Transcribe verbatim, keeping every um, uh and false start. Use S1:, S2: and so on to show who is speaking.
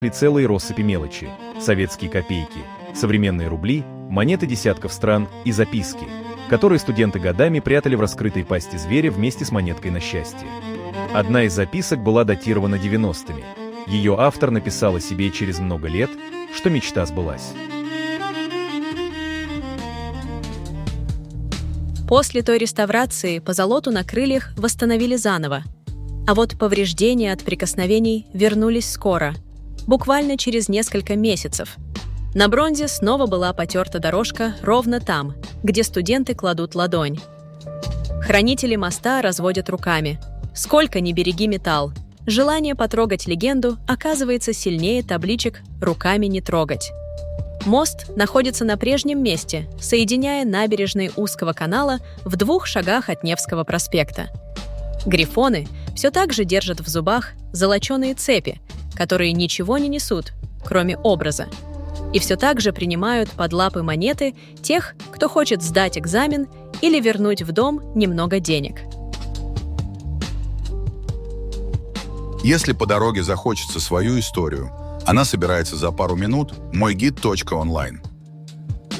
S1: целые россыпи мелочи, советские копейки, современные рубли, монеты десятков стран и записки, которые студенты годами прятали в раскрытой пасти зверя вместе с монеткой на счастье. Одна из записок была датирована девяностыми. Ее автор написал о себе через много лет, что мечта сбылась.
S2: После той реставрации позолоту на крыльях восстановили заново, а вот повреждения от прикосновений вернулись скоро, буквально через несколько месяцев. На бронзе снова была потерта дорожка ровно там, где студенты кладут ладонь. Хранители моста разводят руками. Сколько ни береги металл, желание потрогать легенду оказывается сильнее табличек «Руками не трогать». Мост находится на прежнем месте, соединяя набережные узкого канала в двух шагах от Невского проспекта. Грифоны все так же держат в зубах золоченые цепи, которые ничего не несут, кроме образа, и все так же принимают под лапы монеты тех, кто хочет сдать экзамен или вернуть в дом немного денег.
S3: Если по дороге захочется свою историю, она собирается за пару минут. мой гид точка онлайн.